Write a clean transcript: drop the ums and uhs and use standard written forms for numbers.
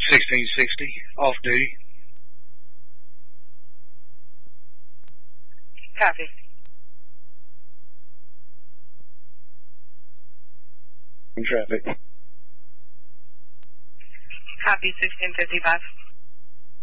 1660, off duty. Copy. In traffic. Copy, 1655.